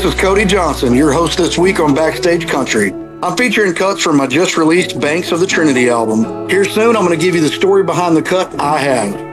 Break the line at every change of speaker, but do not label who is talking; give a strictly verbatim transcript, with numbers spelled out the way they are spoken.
this is Cody Johnson, your host this week on Backstage Country. I'm featuring cuts from my just released Banks of the Trinity album. Here soon, I'm going to give you the story behind the cut I have.